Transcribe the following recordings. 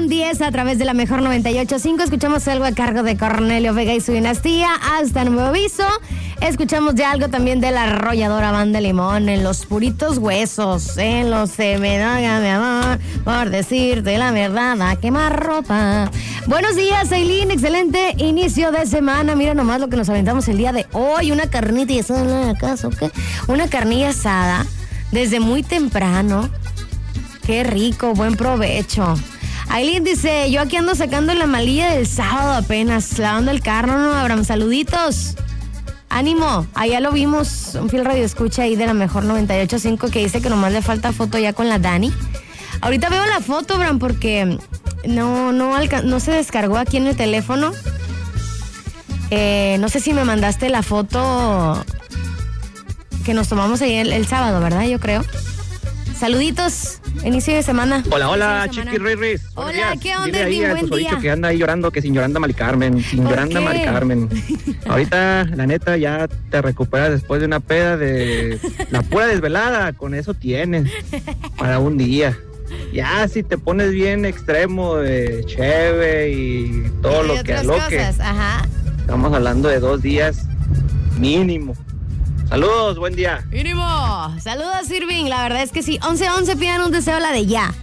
con 10 a través de la mejor 98.5. Escuchamos algo a cargo de Cornelio Vega y su dinastía. Hasta nuevo aviso. Escuchamos ya algo también de la arrolladora Banda Limón. En los puritos huesos, en los se me da mi amor, por decirte la verdad, a quemar ropa. Buenos días, Aileen. Excelente inicio de semana. Mira nomás lo que nos aventamos el día de hoy. Una carnita asada, ¿acaso qué? Una carnilla asada desde muy temprano. Qué rico, buen provecho. Aileen dice, yo aquí ando sacando la malilla del sábado apenas, lavando el carro, ¿no, Abraham? Saluditos. Ánimo, allá lo vimos, un fiel radio escucha ahí de la mejor 98.5 que dice que nomás le falta foto ya con la Dani. Ahorita veo la foto, Abraham, porque no se descargó aquí en el teléfono. No sé si me mandaste la foto que nos tomamos ahí el sábado, ¿verdad? Yo creo. Saluditos, inicio de semana. Hola, Chiqui Reyes. Hola, ¿qué onda, Dile ahí Edwin? a Buen tu día. que anda ahí llorando, que sin Yoranda Mari Carmen, Ahorita, la neta, ya te recuperas después de una peda de la pura desvelada, con eso tienes para un día. Ya si te pones bien extremo de cheve y todo lo que aloque, ajá. estamos hablando de 2 días mínimo. Saludos, buen día. Mínimo. Saludos, Irving. La verdad es que sí. 11:11 pidan un deseo, la de ya.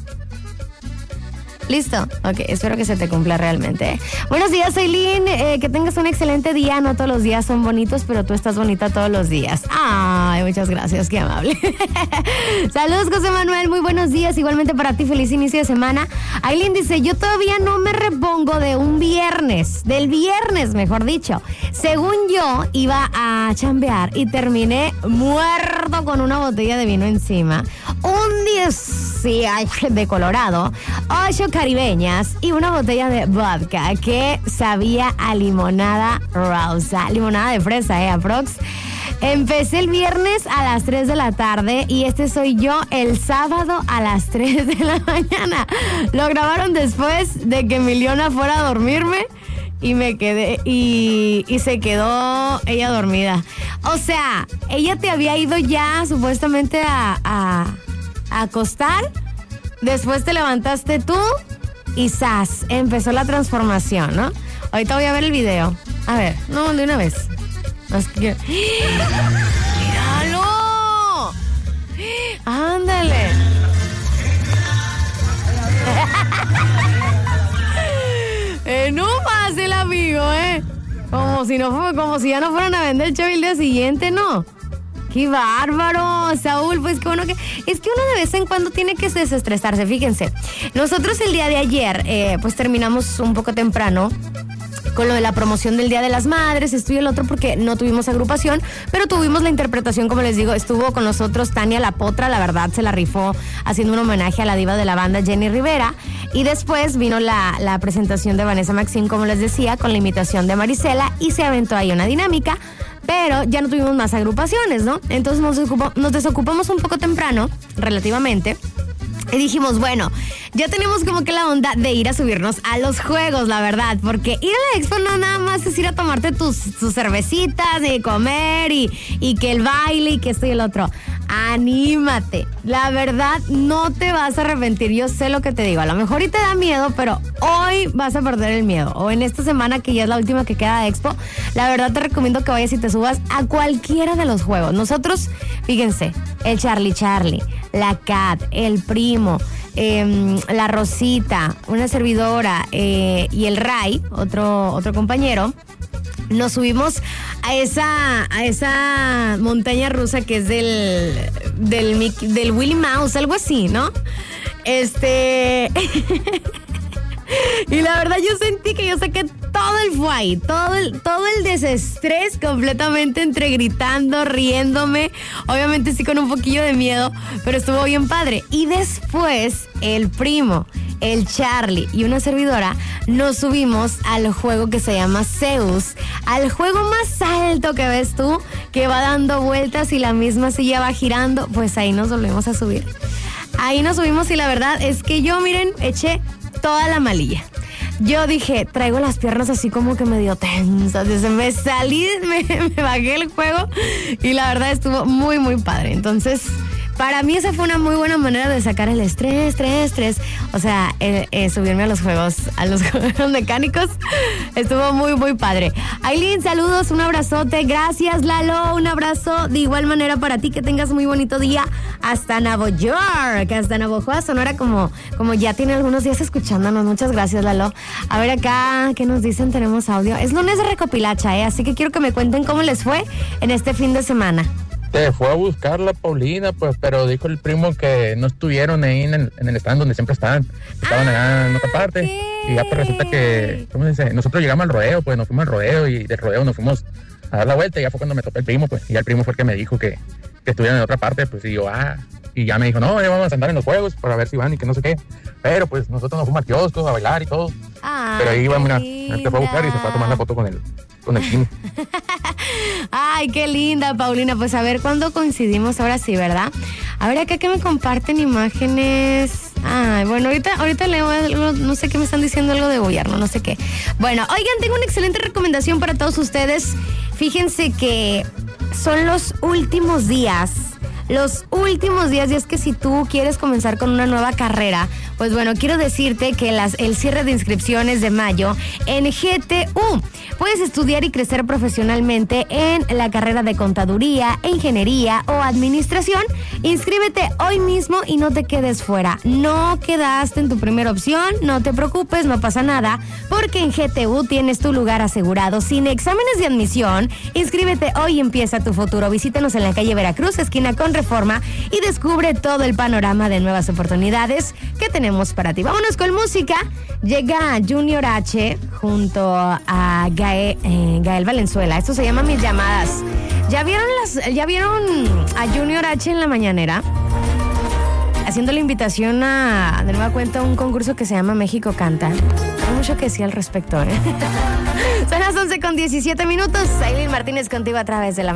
¿Listo? Ok, espero que se te cumpla realmente, ¿eh? Buenos días, Aileen. Que tengas un excelente día. No todos los días son bonitos, pero tú estás bonita todos los días. Ay, muchas gracias, qué amable. Saludos, José Manuel. Muy buenos días. Igualmente para ti, feliz inicio de semana. Aileen dice, yo todavía no me repongo del viernes, mejor dicho. Según yo, iba a chambear y terminé muerto con una botella de vino encima. Un 10 de Colorado, 8 caribeñas y una botella de vodka que sabía a limonada rosa, limonada de fresa, aprox. Empecé el viernes a las 3 de la tarde y soy yo el sábado a las 3 de la mañana. Lo grabaron después de que Miliona fuera a dormirme y me quedé y se quedó ella dormida. O sea, ella te había ido ya supuestamente a acostar, después te levantaste tú y ¡zas! Empezó la transformación, ¿no? Ahorita voy a ver el video. A ver, no, de una vez. ¡Míralo! ¡Ándale! No más el amigo, como si ya no fueran a vender el Chevy el día siguiente, ¿no? ¡Qué bárbaro, Saúl! Pues que uno de vez en cuando tiene que desestresarse. Fíjense, nosotros el día de ayer, pues terminamos un poco temprano con lo de la promoción del Día de las Madres, esto y el otro, porque no tuvimos agrupación, pero tuvimos la interpretación, como les digo, estuvo con nosotros Tania La Potra, la verdad se la rifó haciendo un homenaje a la diva de la banda Jenny Rivera, y después vino la presentación de Vanessa Maxine, como les decía, con la imitación de Marisela, y se aventó ahí una dinámica, pero ya no tuvimos más agrupaciones, ¿no? Entonces nos desocupamos un poco temprano, relativamente, y dijimos, bueno, ya tenemos como que la onda de ir a subirnos a los juegos, la verdad, porque ir a la expo no nada más es ir a tomarte tus cervecitas y comer y que el baile y que esto y el otro. Anímate, la verdad no te vas a arrepentir, yo sé lo que te digo, a lo mejor y te da miedo, pero hoy vas a perder el miedo, o en esta semana que ya es la última que queda de expo, la verdad te recomiendo que vayas y te subas a cualquiera de los juegos. Nosotros, fíjense, el Charlie, la Cat, el Primo, la Rosita, una servidora y el Ray, otro compañero, nos subimos a esa montaña rusa que es del Willy Mouse, algo así, ¿no? Y la verdad yo sentí que yo saqué todo el fight, todo el desestrés completamente, entre gritando, riéndome, obviamente sí con un poquillo de miedo, pero estuvo bien padre. Y después el Primo, el Charlie y una servidora nos subimos al juego que se llama Zeus, al juego más alto que ves tú, que va dando vueltas y la misma silla va girando. Pues ahí nos volvemos a subir. Ahí nos subimos y la verdad es que yo, miren, eché toda la malilla. Yo dije, traigo las piernas así como que medio tensas. Desde me salí, me bajé el juego y la verdad estuvo muy, muy padre. Entonces, Para mí esa fue una muy buena manera de sacar el estrés. O sea, subirme a los juegos mecánicos. Estuvo muy, muy padre. Aileen, saludos, un abrazote. Gracias, Lalo, un abrazo de igual manera para ti. Que tengas muy bonito día hasta Nueva York, hasta Navojoa, Sonora, como ya tiene algunos días escuchándonos. Muchas gracias, Lalo. A ver acá, ¿qué nos dicen? Tenemos audio. Es lunes de recopilacha, así que quiero que me cuenten cómo les fue en este fin de semana. Te fue a buscar la Paulina, pues, pero dijo el primo que no estuvieron ahí en el stand donde siempre estaban. Estaban allá en otra parte. ¿Qué? Y ya pues resulta que, ¿cómo se dice? Nosotros llegamos al rodeo, pues nos fuimos al rodeo y del rodeo nos fuimos a dar la vuelta y ya fue cuando me topé el primo, pues. Y ya el primo fue el que me dijo que estuvieran en otra parte, pues, y yo, y ya me dijo, no, ya vamos a andar en los juegos para ver si van y que no sé qué. Pero pues nosotros nos fuimos al kiosco a bailar y todo. Pero ahí iba, mira, te fue a buscar y se fue a tomar la foto con el primo. Ay, qué linda, Paulina. Pues a ver cuándo coincidimos, ahora sí, ¿verdad? A ver acá que me comparten imágenes. Ay, bueno, ahorita leo algo, no sé qué me están diciendo, algo de gobierno, no sé qué. Bueno, oigan, tengo una excelente recomendación para todos ustedes. Fíjense que son los últimos días, y es que si tú quieres comenzar con una nueva carrera, pues bueno, quiero decirte que el cierre de inscripciones de mayo en GTU. Puedes estudiar y crecer profesionalmente en la carrera de contaduría, ingeniería o administración. Inscríbete hoy mismo y no te quedes fuera. No quedaste en tu primera opción, no te preocupes, no pasa nada, porque en GTU tienes tu lugar asegurado sin exámenes de admisión. Inscríbete hoy y empieza tu futuro. Visítanos en la calle Veracruz, esquina con Reforma, y descubre todo el panorama de nuevas oportunidades que tenemos para ti. Vámonos con música. Llega Junior H junto a Gael Valenzuela. Esto se llama Mis Llamadas. ¿Ya vieron a Junior H en la mañanera? Haciendo la invitación de nueva cuenta a un concurso que se llama México Canta. Hay mucho que decir al respecto, Son las 11:17. Aileen Martínez contigo a través de la